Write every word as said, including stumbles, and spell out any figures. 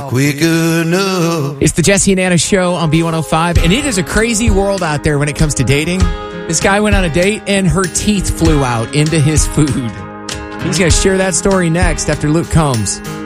quick enough. It's the Jesse and Anna Show on B one oh five, and it is a crazy world out there when it comes to dating. This guy went on a date, and her teeth flew out into his food. He's going to share that story next after Luke Combs.